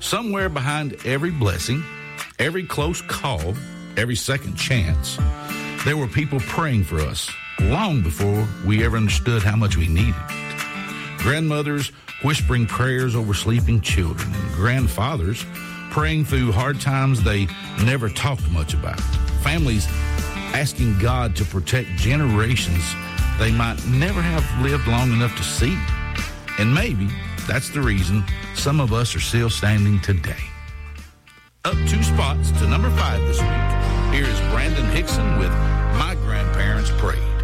Somewhere behind every blessing, every close call, every second chance, there were people praying for us long before we ever understood how much we needed it. Grandmothers whispering prayers over sleeping children, and grandfathers praying through hard times they never talked much about. Families asking God to protect generations they might never have lived long enough to see. And maybe that's the reason some of us are still standing today. Up 2 spots to number 5 this week. Here is Brandon Hickson with My Grandparents Pray.